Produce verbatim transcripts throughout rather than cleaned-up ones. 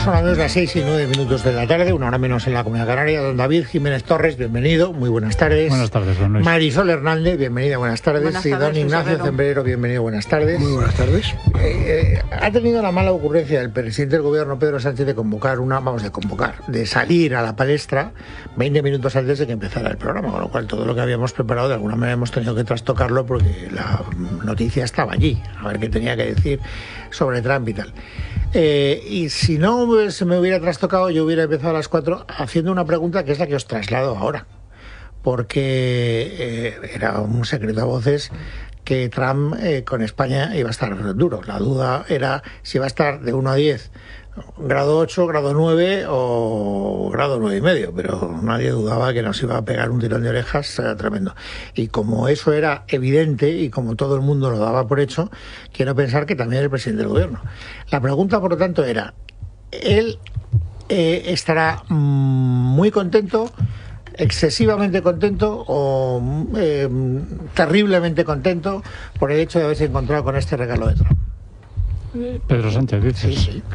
Son las las seis y nueve minutos de la tarde, una hora menos en la Comunidad Canaria. Don David Jiménez Torres, bienvenido, muy buenas tardes. Buenas tardes, don Luis. Marisol Hernández, bienvenida, buenas tardes. Buenas y tardes, don Ignacio Isabel. Zembrero, bienvenido, buenas tardes. Muy buenas tardes. Eh, eh, ha tenido la mala ocurrencia del presidente del gobierno, Pedro Sánchez, de convocar una, vamos, de convocar, de salir a la palestra veinte minutos antes de que empezara el programa, con lo cual todo lo que habíamos preparado de alguna manera hemos tenido que trastocarlo porque la noticia estaba allí, a ver qué tenía que decir sobre Trump y tal. Eh, y si no se me hubiera trastocado, yo hubiera empezado a las cuatro haciendo una pregunta que es la que os traslado ahora, porque eh, era un secreto a voces que Trump eh, con España iba a estar duro. La duda era si iba a estar de uno a diez, grado ocho, grado nueve o grado nueve y medio, pero nadie dudaba que nos iba a pegar un tirón de orejas eh, tremendo. Y como eso era evidente y como todo el mundo lo daba por hecho, quiero pensar que también el presidente del gobierno. La pregunta, por lo tanto, era, él eh, estará mm, muy contento, excesivamente contento o eh, terriblemente contento por el hecho de haberse encontrado con este regalo de Trump. Pedro Sánchez, dices. Sí, sí.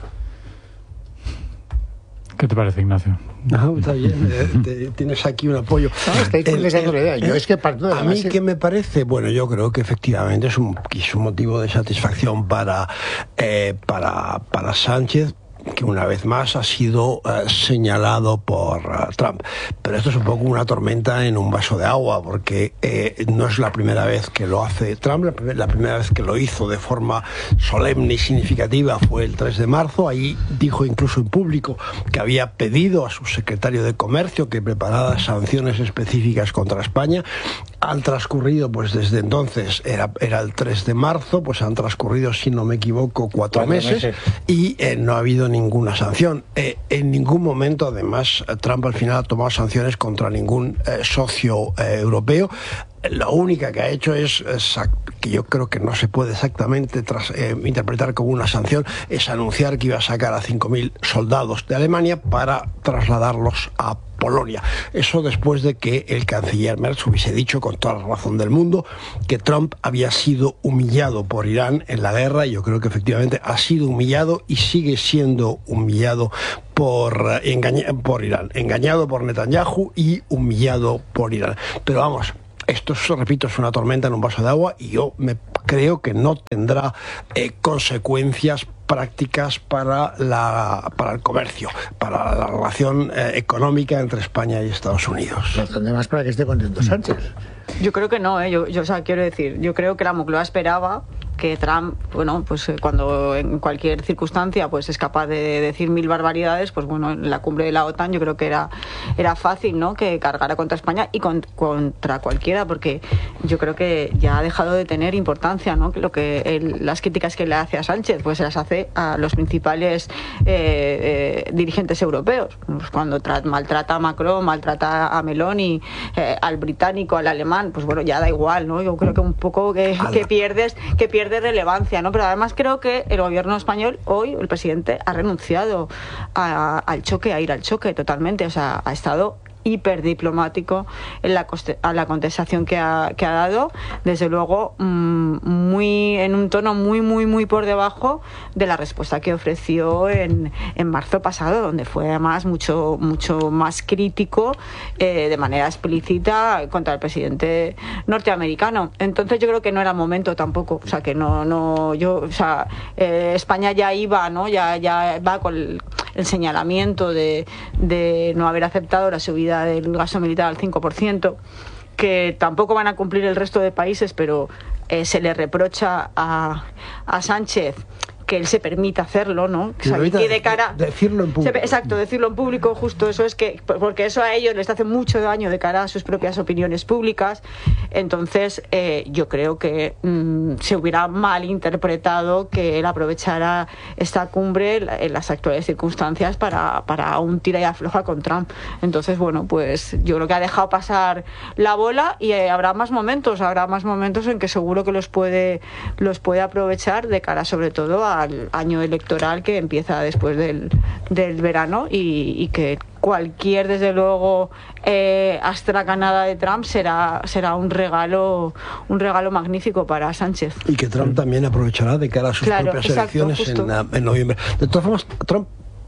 ¿Qué te parece, Ignacio? No, está bien, eh, te- tienes aquí un apoyo. No, estáis pensando la idea. Yo es que parto de la A mí, base- ¿qué me parece? Bueno, yo creo que efectivamente es un, es un motivo de satisfacción para, eh, para, para Sánchez, que una vez más ha sido eh, señalado por uh, Trump. Pero esto es un poco una tormenta en un vaso de agua, porque eh, no es la primera vez que lo hace Trump. La, primer, la primera vez que lo hizo de forma solemne y significativa fue el tres de marzo. Ahí dijo incluso en público que había pedido a su secretario de Comercio que preparara sanciones específicas contra España. Han transcurrido, pues desde entonces, era, era el tres de marzo, pues han transcurrido, si no me equivoco, cuatro, Cuatro meses, meses. y eh, no ha habido ninguna sanción. Eh, en ningún momento, además, Trump al final ha tomado sanciones contra ningún eh, socio eh, europeo. La única que ha hecho es, es que yo creo que no se puede exactamente tras, eh, interpretar como una sanción, es anunciar que iba a sacar a cinco mil soldados de Alemania para trasladarlos a Polonia. Eso después de que el canciller Merz hubiese dicho con toda la razón del mundo que Trump había sido humillado por Irán en la guerra. Y yo creo que efectivamente ha sido humillado y sigue siendo humillado por, eh, engaña, por Irán, engañado por Netanyahu y humillado por Irán. Pero vamos, esto, repito, es una tormenta en un vaso de agua y yo me creo que no tendrá eh, consecuencias prácticas para, la, para el comercio, para la relación eh, económica entre España y Estados Unidos. Razón de más para que esté contento Sánchez. Yo creo que no, ¿eh? yo, yo o sea, quiero decir, yo creo que la Moncloa esperaba que Trump, bueno, pues eh, cuando en cualquier circunstancia pues es capaz de decir mil barbaridades, pues bueno, en la cumbre de la OTAN yo creo que era era fácil, ¿no?, que cargara contra España y con, contra cualquiera, porque yo creo que ya ha dejado de tener importancia, ¿no?, que lo que él, las críticas que le hace a Sánchez, pues se las hace a los principales eh, eh, dirigentes europeos. Pues cuando tra- maltrata a Macron, maltrata a Meloni, eh, al británico, al alemán, pues bueno, ya da igual, ¿no? Yo creo que un poco que, que pierdes que pierdes de relevancia, ¿no? Pero además creo que el gobierno español hoy, el presidente, ha renunciado a, al choque, a ir al choque totalmente, o sea, ha estado hiperdiplomático en la, coste- a la contestación que ha, que ha dado, desde luego mmm, muy en un tono muy muy muy por debajo de la respuesta que ofreció en, en marzo pasado, donde fue además mucho mucho más crítico eh, de manera explícita contra el presidente norteamericano. Entonces yo creo que no era momento tampoco, o sea que no no yo o sea eh, España ya iba, ¿no?, ya ya va con el, el señalamiento de, de no haber aceptado la subida del gasto militar al cinco por ciento, que tampoco van a cumplir el resto de países, pero eh, se le reprocha a, a Sánchez que él se permita hacerlo, ¿no? Que, sabe, que de cara decirlo en público. Se, exacto, decirlo en público, justo eso es que, porque eso a ellos les hace mucho daño de cara a sus propias opiniones públicas. Entonces, eh, yo creo que mmm, se hubiera malinterpretado que él aprovechara esta cumbre en las actuales circunstancias para, para un tira y afloja con Trump. Entonces, bueno, pues yo creo que ha dejado pasar la bola y eh, habrá más momentos, habrá más momentos en que seguro que los puede, los puede aprovechar de cara sobre todo a al año electoral que empieza después del, del verano y, y que cualquier, desde luego, eh, astracanada de Trump será será un regalo un regalo magnífico para Sánchez. Y que Trump también aprovechará de cara a sus claro, propias exacto, elecciones justo. en, en noviembre. De todas formas, Trump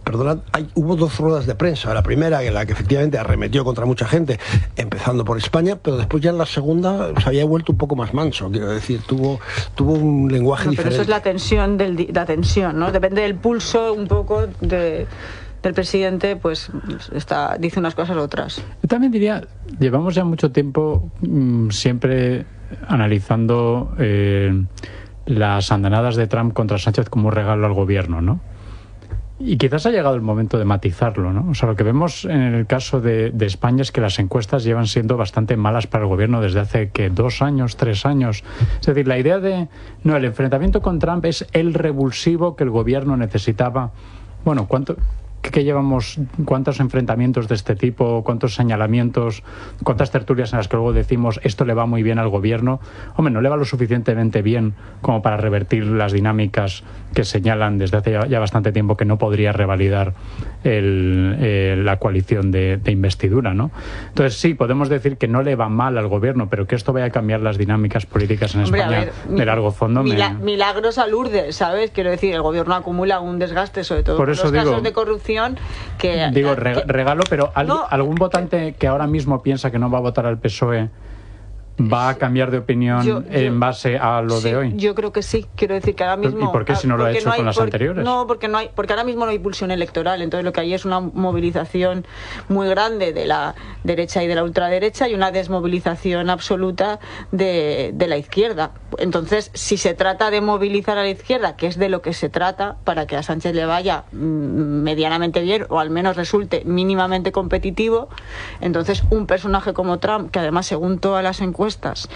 perdonad, hay, hubo dos ruedas de prensa. La primera, en la que efectivamente arremetió contra mucha gente, empezando por España, pero después ya en la segunda se había vuelto un poco más manso, quiero decir, tuvo, tuvo un lenguaje no, diferente. Pero eso es la tensión, del, la tensión, ¿no? Depende del pulso un poco de... del presidente, pues está, dice unas cosas u otras. Yo también diría, llevamos ya mucho tiempo mmm, siempre analizando eh, las andanadas de Trump contra Sánchez como un regalo al gobierno, ¿no? Y quizás ha llegado el momento de matizarlo, ¿no? O sea, lo que vemos en el caso de, de España es que las encuestas llevan siendo bastante malas para el gobierno desde hace, ¿qué? Dos años, tres años. Es decir, la idea de... No, el enfrentamiento con Trump es el revulsivo que el gobierno necesitaba. Bueno, ¿cuánto...? ¿Qué llevamos? ¿Cuántos enfrentamientos de este tipo? ¿Cuántos señalamientos? ¿Cuántas tertulias en las que luego decimos esto le va muy bien al gobierno? Hombre, no le va lo suficientemente bien como para revertir las dinámicas que señalan desde hace ya, ya bastante tiempo que no podría revalidar el, eh, la coalición de, de investidura, ¿no? Entonces sí, podemos decir que no le va mal al gobierno, pero que esto vaya a cambiar las dinámicas políticas en Hombre, España ver, de largo fondo. Mila, me... Milagros a Lourdes, ¿sabes? Quiero decir, el gobierno acumula un desgaste, sobre todo por eso los digo, casos de corrupción. Que, digo, re, que, regalo, pero al, no, algún votante que ahora mismo piensa que no va a votar al P S O E va a cambiar de opinión yo, yo, en base a lo sí, de hoy. Yo creo que sí. Quiero decir que ahora mismo... ¿Y por qué si no lo ha hecho no hay, con las por, anteriores? No, porque no hay, porque ahora mismo no hay pulsión electoral. Entonces lo que hay es una movilización muy grande de la derecha y de la ultraderecha y una desmovilización absoluta de, de la izquierda. Entonces, si se trata de movilizar a la izquierda, que es de lo que se trata, para que a Sánchez le vaya medianamente bien o al menos resulte mínimamente competitivo, entonces un personaje como Trump, que además según todas las encuestas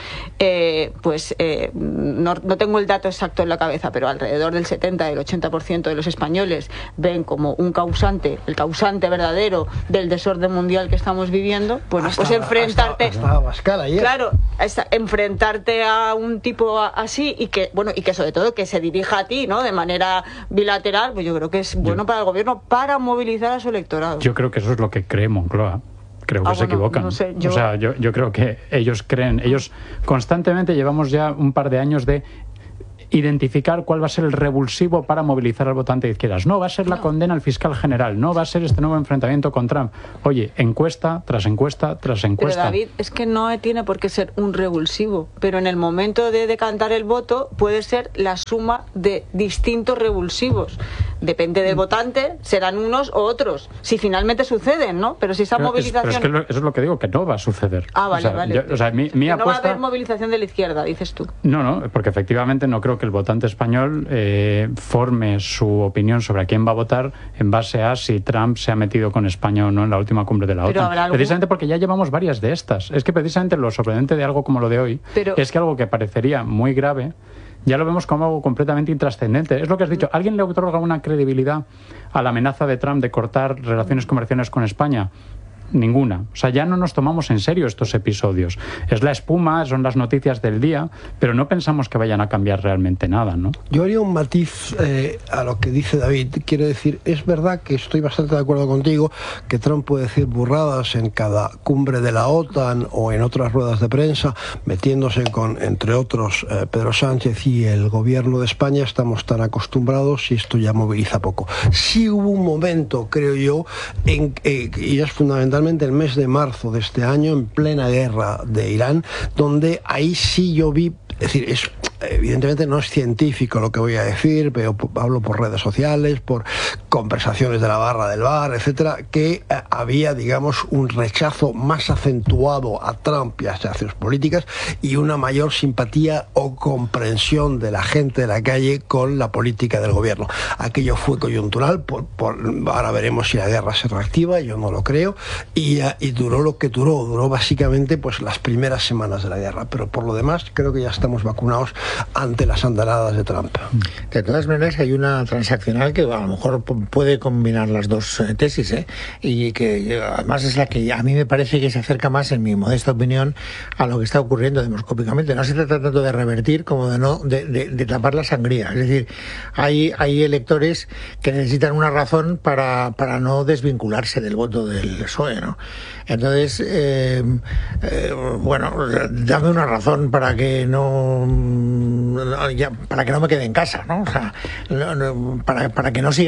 Eh, pues eh, no, no tengo el dato exacto en la cabeza, pero alrededor del setenta, del ochenta por ciento de los españoles ven como un causante, el causante verdadero del desorden mundial que estamos viviendo. Bueno, hasta, pues enfrentarte hasta, hasta Abascal ayer. Claro, hasta enfrentarte a un tipo así y que, bueno, y que sobre todo que se dirija a ti, ¿no? De manera bilateral, pues yo creo que es bueno yo, para el gobierno para movilizar a su electorado. Yo creo que eso es lo que cree Moncloa. Creo que ah, se bueno, equivocan. No sé, yo... O sea, yo, yo creo que ellos creen, ellos constantemente llevamos ya un par de años de identificar cuál va a ser el revulsivo para movilizar al votante de izquierdas. No va a ser la condena al fiscal general, no va a ser este nuevo enfrentamiento con Trump. Oye, encuesta tras encuesta tras encuesta. Pero David, es que no tiene por qué ser un revulsivo, pero en el momento de decantar el voto puede ser la suma de distintos revulsivos. Depende del votante, serán unos o otros. Si finalmente suceden, ¿no? Pero si esa pero movilización... Es, pero es que eso es lo que digo, que no va a suceder. Ah, vale, o sea, vale. Yo, o sea, mi, mi no apuesta... va a haber movilización de la izquierda, dices tú. No, no, porque efectivamente no creo que el votante español eh, forme su opinión sobre a quién va a votar en base a si Trump se ha metido con España o no en la última cumbre de la pero OTAN. Algún... Precisamente porque ya llevamos varias de estas. Es que precisamente lo sorprendente de algo como lo de hoy pero... es que algo que parecería muy grave ya lo vemos como algo completamente intrascendente. Es lo que has dicho. ¿Alguien le otorga una credibilidad a la amenaza de Trump de cortar relaciones comerciales con España? Ninguna. O sea, ya no nos tomamos en serio estos episodios. Es la espuma, son las noticias del día, pero no pensamos que vayan a cambiar realmente nada, ¿no? Yo haría un matiz eh, a lo que dice David. Quiero decir, es verdad que estoy bastante de acuerdo contigo que Trump puede decir burradas en cada cumbre de la OTAN o en otras ruedas de prensa, metiéndose con, entre otros, eh, Pedro Sánchez y el gobierno de España. Estamos tan acostumbrados y esto ya moviliza poco. Sí hubo un momento, creo yo, en, eh, y es fundamental el mes de marzo de este año, en plena guerra de Irán, donde ahí sí yo vi, es decir, es, evidentemente no es científico lo que voy a decir, pero hablo por redes sociales, por conversaciones de la barra del bar, etcétera, que eh, había, digamos, un rechazo más acentuado a Trump y a sus políticas y una mayor simpatía o comprensión de la gente de la calle con la política del gobierno. Aquello fue coyuntural, por, por, ahora veremos si la guerra se reactiva, yo no lo creo, y, uh, y duró lo que duró, duró básicamente pues las primeras semanas de la guerra, pero por lo demás creo que ya estamos vacunados ante las andanadas de Trump. De todas maneras hay una transaccional que a lo mejor puede combinar las dos eh, tesis, ¿eh? Y que además es la que a mí me parece que se acerca más, en mi modesta opinión, a lo que está ocurriendo demoscópicamente. No se trata tanto de revertir como de no de, de, de tapar la sangría. Es decir, hay, hay electores que necesitan una razón para, para no desvincularse del voto del P S O E, ¿no? Entonces, eh, eh, bueno, dame una razón para que no, no ya, para que no me quede en casa, ¿no? O sea, no, no, para, para que no sigas perdiendo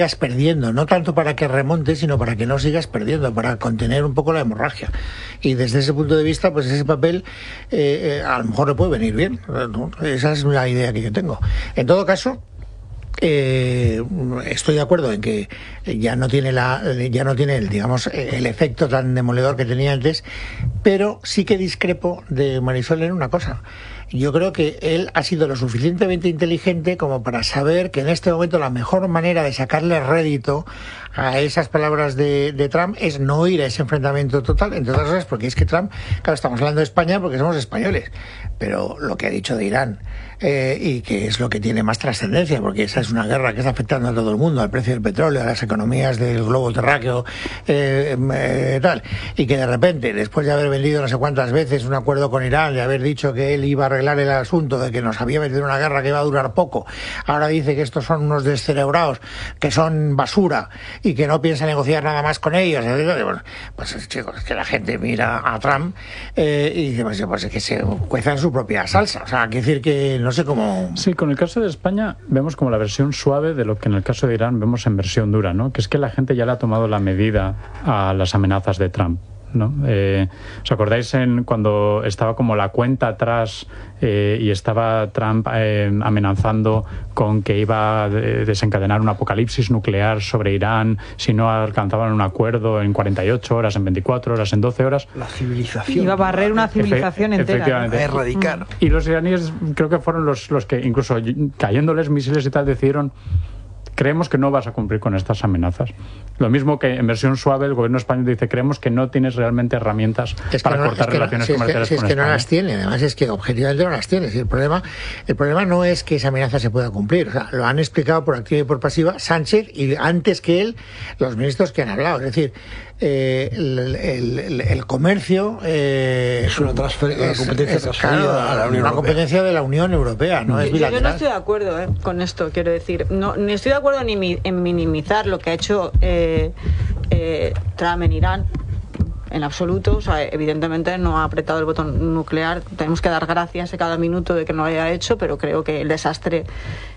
perdiendo, no tanto para que remonte, sino para que no sigas perdiendo, para contener un poco la hemorragia. Y desde ese punto de vista, pues ese papel eh, eh, a lo mejor le puede venir bien, ¿no? Esa es la idea que yo tengo. En todo caso, Eh, estoy de acuerdo en que ya no tiene la ya no tiene el digamos el efecto tan demoledor que tenía antes, pero sí que discrepo de Marisol en una cosa. Yo creo que él ha sido lo suficientemente inteligente como para saber que en este momento la mejor manera de sacarle rédito a esas palabras de, de Trump es no ir a ese enfrentamiento total, entre otras cosas porque es que Trump, claro, estamos hablando de España porque somos españoles, pero lo que ha dicho de Irán, eh, y que es lo que tiene más trascendencia, porque esa es una guerra que está afectando a todo el mundo, al precio del petróleo, a las economías del globo terráqueo, eh, eh, tal, y que de repente, después de haber vendido no sé cuántas veces un acuerdo con Irán, de haber dicho que él iba a arreglar el asunto, de que nos había metido en una guerra que iba a durar poco, ahora dice que estos son unos descerebrados, que son basura, y que no piensa negociar nada más con ellos. Bueno, pues chicos, es que la gente mira a Trump eh, y dice, pues, pues es que se cueza en su propia salsa. O sea, hay que decir que no sé cómo... Sí, con el caso de España vemos como la versión suave de lo que en el caso de Irán vemos en versión dura, ¿no? Que es que la gente ya le ha tomado la medida a las amenazas de Trump, ¿no? Eh, ¿Os acordáis en cuando estaba como la cuenta atrás eh, y estaba Trump eh, amenazando con que iba a desencadenar un apocalipsis nuclear sobre Irán si no alcanzaban un acuerdo en cuarenta y ocho horas, en veinticuatro horas, en doce horas? La civilización. Iba a barrer una civilización Efe- entera. efectivamente. A erradicar. Y los iraníes creo que fueron los, los que incluso cayéndoles misiles y tal decidieron: creemos que no vas a cumplir con estas amenazas. Lo mismo que en versión suave el gobierno español dice: creemos que no tienes realmente herramientas Es que para no, cortar es que relaciones no, si es comerciales que, si es con que no España. las tiene, además es que objetivamente no las tiene. Si el problema, el problema no es que esa amenaza se pueda cumplir, o sea, lo han explicado por activa y por pasiva Sánchez y antes que él los ministros que han hablado. Es decir, eh, el, el, el, el comercio eh, es una, transfer- una es, competencia es, transferida claro, a la Unión una Europea. competencia de la Unión Europea, no es Yo, bilateral. yo no estoy de acuerdo eh, con esto, quiero decir. No, ni estoy de acuerdo ni mi, en minimizar lo que ha hecho eh, eh, Trump en Irán, en absoluto. O sea, evidentemente no ha apretado el botón nuclear. Tenemos que dar gracias a cada minuto de que no lo haya hecho, pero creo que el desastre,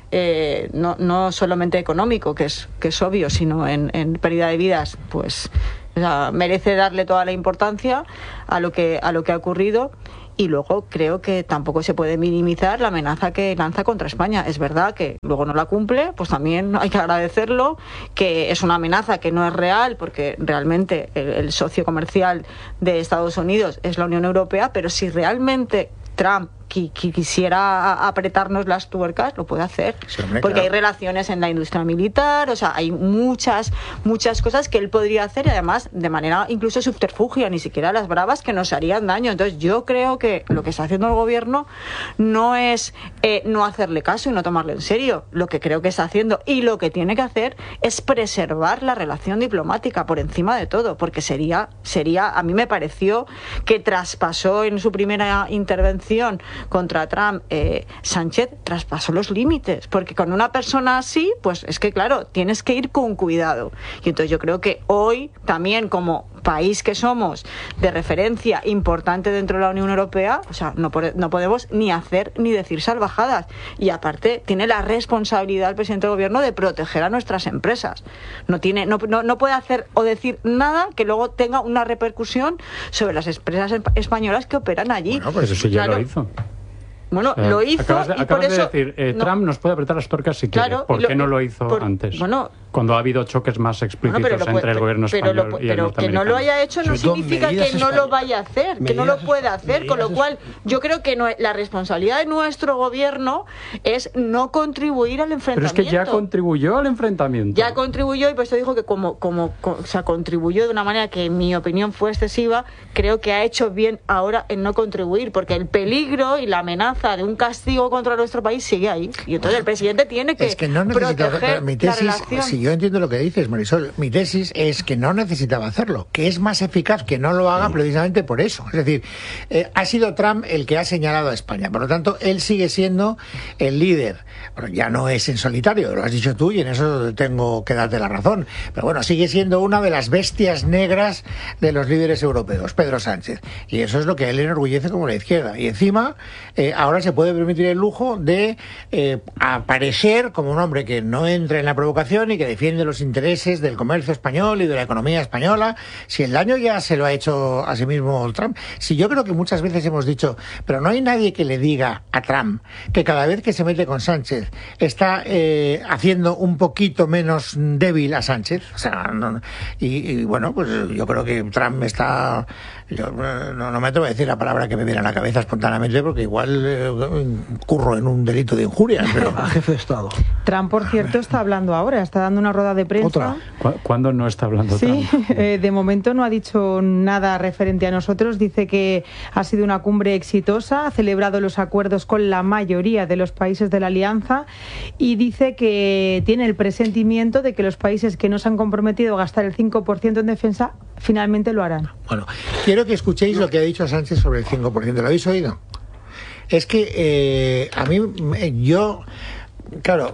eh, no, no solamente económico, que es, que es obvio, sino en, en pérdida de vidas, pues o sea, merece darle toda la importancia a lo que, a lo que ha ocurrido. Y luego creo que tampoco se puede minimizar la amenaza que lanza contra España. Es verdad que luego no la cumple, pues también hay que agradecerlo, que es una amenaza que no es real, porque realmente el, el socio comercial de Estados Unidos es la Unión Europea, pero si realmente Trump que, que quisiera apretarnos las tuercas, lo puede hacer, sí, hombre, porque claro. hay relaciones en la industria militar, o sea, hay muchas muchas cosas que él podría hacer, y además de manera incluso subterfugia, ni siquiera las bravas, que nos harían daño. Entonces yo creo que lo que está haciendo el gobierno no es eh, no hacerle caso y no tomarlo en serio. Lo que creo que está haciendo y lo que tiene que hacer es preservar la relación diplomática por encima de todo, porque sería sería a mí me pareció que traspasó en su primera intervención contra Trump, eh, Sánchez traspasó los límites, porque con una persona así, pues es que claro, tienes que ir con cuidado. Y entonces yo creo que hoy también, como país que somos de referencia importante dentro de la Unión Europea, o sea, no, no podemos ni hacer ni decir salvajadas. Y aparte tiene la responsabilidad el presidente del gobierno de proteger a nuestras empresas. No tiene, no, no, no puede hacer o decir nada que luego tenga una repercusión sobre las empresas españolas que operan allí. Bueno, pues eso sí ya Claro. lo hizo. Bueno, O sea, lo hizo acabas de, y acabas por de eso decir, eh, no. Trump nos puede apretar las tuercas si quiere. Claro, ¿Por lo- qué no lo hizo por- antes? bueno, cuando ha habido choques más explícitos Bueno, pero lo entre puede- el gobierno pero español lo- y el pero que no norteamericano. lo haya hecho no Sobre todo significa que medidas no lo españolas. vaya a hacer, que no lo Medidas- pueda hacer, con lo medidas cual yo creo que no, la responsabilidad de nuestro gobierno es no contribuir al Pero es enfrentamiento. que ya contribuyó al enfrentamiento. Ya contribuyó, y por eso dijo que como, como co- o sea, contribuyó de una manera que en mi opinión fue excesiva. Creo que ha hecho bien ahora en no contribuir, porque el peligro y la amenaza de un castigo contra nuestro país sigue ahí, y entonces el presidente tiene que, Es que no necesitaba, proteger mi la tesis, relación. si yo entiendo lo que dices, Marisol, mi tesis es que no necesitaba hacerlo, que es más eficaz que no lo haga precisamente por eso. Es decir, eh, ha sido Trump el que ha señalado a España, por lo tanto, él sigue siendo el líder. Bueno, ya no es en solitario, lo has dicho tú y en eso tengo que darte la razón, pero bueno, sigue siendo una de las bestias negras de los líderes europeos, Pedro Sánchez, y eso es lo que a él le enorgullece como la izquierda. Y encima, eh, ahora se puede permitir el lujo de eh, aparecer como un hombre que no entra en la provocación y que defiende defiende los intereses del comercio español y de la economía española, si el daño ya se lo ha hecho a sí mismo Trump. Si yo creo que muchas veces hemos dicho, pero no hay nadie que le diga a Trump que cada vez que se mete con Sánchez está eh, haciendo un poquito menos débil a Sánchez. O sea, no, y, y bueno, pues yo creo que Trump está... Yo no, no me atrevo a decir la palabra que me viene a la cabeza espontáneamente porque igual eh, curro en un delito de injuria, pero... A jefe de Estado. Trump, por cierto, está hablando ahora, está dando una rueda de prensa. ¿Otra? ¿Cu- ¿Cuándo no está hablando Sí, Trump? eh, de momento no ha dicho nada referente a nosotros. Dice que ha sido una cumbre exitosa, ha celebrado los acuerdos con la mayoría de los países de la alianza y dice que tiene el presentimiento de que los países que no se han comprometido a gastar el cinco por ciento en defensa finalmente lo harán. Bueno, quiero que escuchéis lo que ha dicho Sánchez sobre el cinco por ciento. ¿Lo habéis oído? Es que eh, a mí, yo... Claro,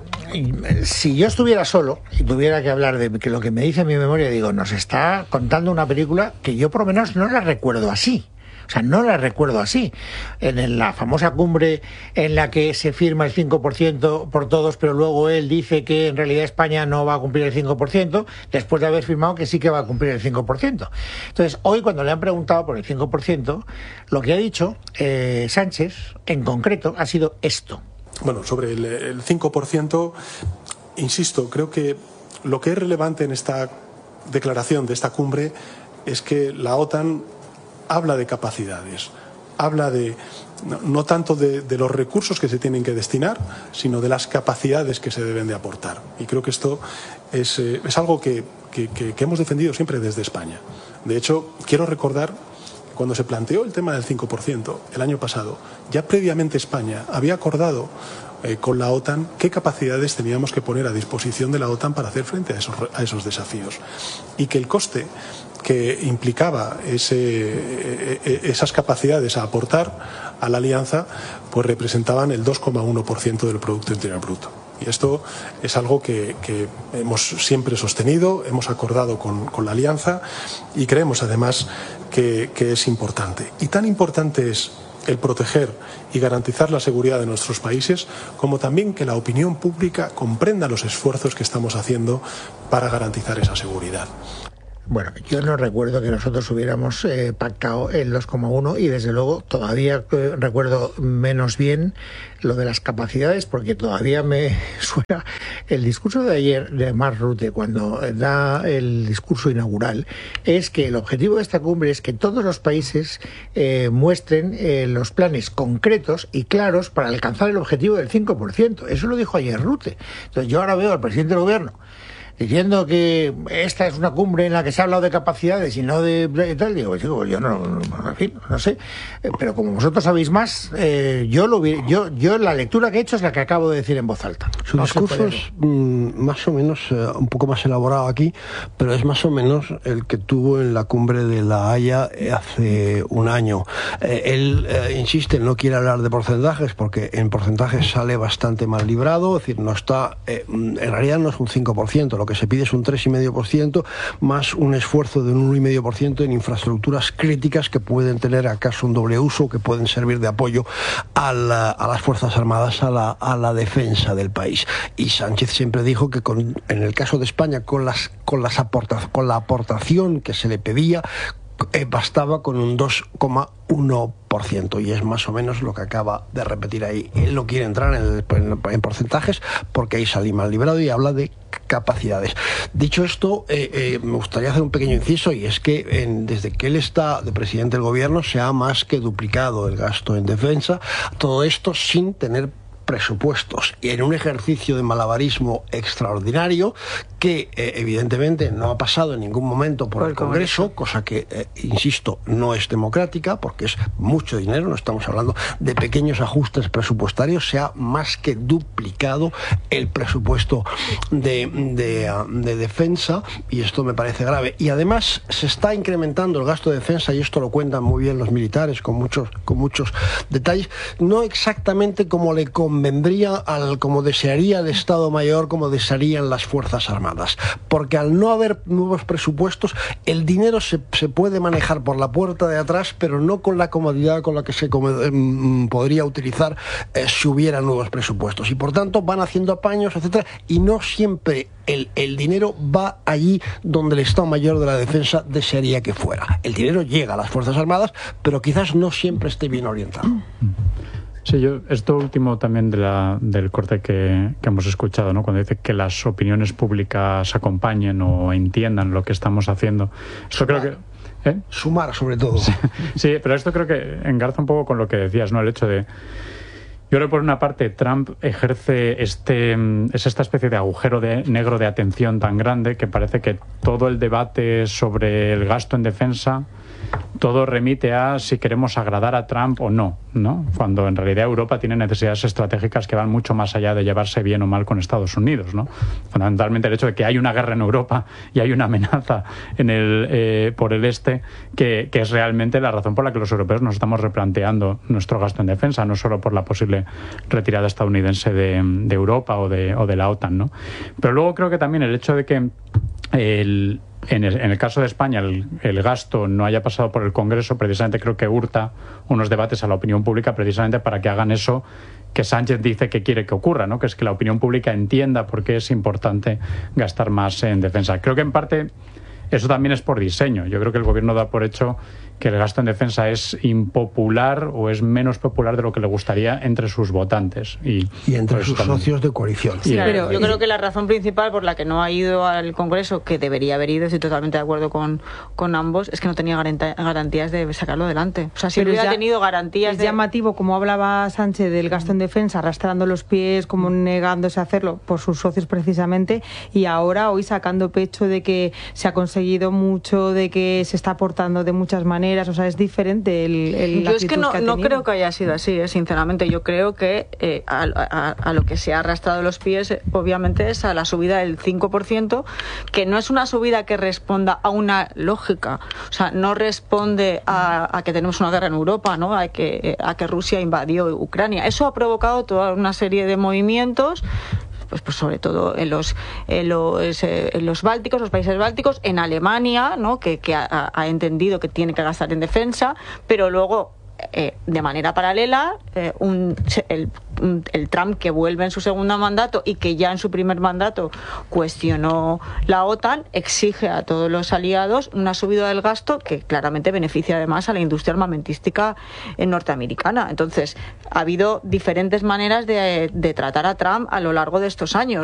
si yo estuviera solo y tuviera que hablar de que lo que me dice mi memoria, digo, nos está contando una película que yo por lo menos no la recuerdo así. O sea, no la recuerdo así. En la famosa cumbre en la que se firma el cinco por ciento por todos, pero luego él dice que en realidad España no va a cumplir el cinco por ciento, después de haber firmado que sí que va a cumplir el cinco por ciento. Entonces, hoy cuando le han preguntado por el cinco por ciento, lo que ha dicho eh, Sánchez, en concreto, ha sido esto. Bueno, sobre el, el cinco por ciento, insisto, creo que lo que es relevante en esta declaración de esta cumbre es que la OTAN habla de capacidades, habla de no, no tanto de, de los recursos que se tienen que destinar, sino de las capacidades que se deben de aportar. Y creo que esto es, eh, es algo que, que, que, que hemos defendido siempre desde España. De hecho, quiero recordar que cuando se planteó el tema del cinco por ciento el año pasado, ya previamente España había acordado eh, con la OTAN qué capacidades teníamos que poner a disposición de la OTAN para hacer frente a esos, a esos desafíos. Y que el coste que implicaba ese, esas capacidades a aportar a la alianza, pues representaban el dos coma uno por ciento del Producto Interior Bruto. Y esto es algo que, que hemos siempre sostenido, hemos acordado con, con la alianza y creemos además que, que es importante. Y tan importante es el proteger y garantizar la seguridad de nuestros países, como también que la opinión pública comprenda los esfuerzos que estamos haciendo para garantizar esa seguridad. Bueno, yo no recuerdo que nosotros hubiéramos eh, pactado el dos coma uno y desde luego todavía eh, recuerdo menos bien lo de las capacidades porque todavía me suena el discurso de ayer de Mark Rutte cuando da el discurso inaugural, es que el objetivo de esta cumbre es que todos los países eh, muestren eh, los planes concretos y claros para alcanzar el objetivo del cinco por ciento. Eso lo dijo ayer Rutte. Entonces yo ahora veo al presidente del gobierno diciendo que esta es una cumbre en la que se ha hablado de capacidades y no de, de tal, digo, chico, yo no, no, en fin, no sé, pero como vosotros sabéis más, eh, yo lo vi, yo, yo la lectura que he hecho es la que acabo de decir en voz alta. Su no discurso es mmm, más o menos, eh, un poco más elaborado aquí, pero es más o menos el que tuvo en la cumbre de La Haya hace un año. Eh, él eh, insiste, no quiere hablar de porcentajes, porque en porcentajes sale bastante mal librado, es decir, no está, eh, en realidad no es un cinco por ciento, lo que se pide es un tres coma cinco por ciento más un esfuerzo de un uno coma cinco por ciento en infraestructuras críticas que pueden tener acaso un doble uso, que pueden servir de apoyo a, la, a las Fuerzas Armadas, a la, a la defensa del país. Y Sánchez siempre dijo que con, en el caso de España, con, las, con, las aporta, con la aportación que se le pedía, eh, bastaba con un dos coma uno por ciento, y es más o menos lo que acaba de repetir ahí. Él no quiere entrar en, el, en, en porcentajes porque ahí salí mal librado y habla de capacidades. Dicho esto, eh, eh, me gustaría hacer un pequeño inciso, y es que en, desde que él está de presidente del gobierno se ha más que duplicado el gasto en defensa, todo esto sin tener presupuestos y en un ejercicio de malabarismo extraordinario que eh, evidentemente no ha pasado en ningún momento por, por el Congreso, Congreso, cosa que, eh, insisto, no es democrática porque es mucho dinero, no estamos hablando de pequeños ajustes presupuestarios, se ha más que duplicado el presupuesto de, de, de defensa, y esto me parece grave. Y además se está incrementando el gasto de defensa, y esto lo cuentan muy bien los militares con muchos, con muchos detalles, no exactamente como le conviene convendría al, como desearía el Estado Mayor, como desearían las Fuerzas Armadas. Porque al no haber nuevos presupuestos, el dinero se, se puede manejar por la puerta de atrás, pero no con la comodidad con la que se eh, podría utilizar eh, si hubiera nuevos presupuestos. Y por tanto van haciendo apaños, etcétera, y no siempre el, el dinero va allí donde el Estado Mayor de la Defensa desearía que fuera. El dinero llega a las Fuerzas Armadas, pero quizás no siempre esté bien orientado. Sí, yo, esto último también de la, del corte que, que hemos escuchado, ¿no? Cuando dice que las opiniones públicas acompañen o entiendan lo que estamos haciendo. Esto creo que... ¿eh? Sumar, sobre todo. Sí, sí, pero esto creo que engarza un poco con lo que decías, ¿no? El hecho de... Yo creo que por una parte Trump ejerce este es esta especie de agujero de, negro de atención tan grande que parece que todo el debate sobre el gasto en defensa, todo remite a si queremos agradar a Trump o no, ¿no? Cuando en realidad Europa tiene necesidades estratégicas que van mucho más allá de llevarse bien o mal con Estados Unidos, ¿no? Fundamentalmente el hecho de que hay una guerra en Europa y hay una amenaza en el, eh, por el este que, que es realmente la razón por la que los europeos nos estamos replanteando nuestro gasto en defensa, no solo por la posible retirada estadounidense de, de Europa o de, o de la OTAN, ¿no? Pero luego creo que también el hecho de que el En el, en el caso de España el, el gasto no haya pasado por el Congreso, precisamente creo que hurta unos debates a la opinión pública precisamente para que hagan eso que Sánchez dice que quiere que ocurra, ¿no? Que es que la opinión pública entienda por qué es importante gastar más en defensa. Creo que en parte eso también es por diseño. Yo creo que el gobierno da por hecho que el gasto en defensa es impopular o es menos popular de lo que le gustaría entre sus votantes. Y, y entre sus también... socios de coalición. Sí, pero yo creo que la razón principal por la que no ha ido al Congreso, que debería haber ido, estoy totalmente de acuerdo con, con ambos, es que no tenía garantías de sacarlo adelante. O sea, si pero hubiera ya, tenido garantías es de... llamativo, como hablaba Sánchez del gasto en defensa, arrastrando los pies, como negándose a hacerlo por sus socios precisamente, y ahora hoy sacando pecho de que se ha conseguido mucho, de que se está aportando de muchas maneras. O sea, es diferente el, el Yo es que no, que no creo que haya sido así, ¿eh? Sinceramente. Yo creo que eh, a, a, a lo que se ha arrastrado los pies, eh, obviamente, es a la subida del cinco por ciento, que no es una subida que responda a una lógica. O sea, no responde a, a que tenemos una guerra en Europa, ¿no? A que, a que Rusia invadió Ucrania. Eso ha provocado toda una serie de movimientos. Pues, pues sobre todo en los en los, eh, en los bálticos, los países bálticos, en Alemania, ¿no? que, que ha, ha entendido que tiene que gastar en defensa, pero luego eh, de manera paralela eh, un, el, un, el Trump que vuelve en su segundo mandato y que ya en su primer mandato cuestionó la OTAN, exige a todos los aliados una subida del gasto que claramente beneficia además a la industria armamentística norteamericana. Entonces ha habido diferentes maneras de, de tratar a Trump a lo largo de estos años.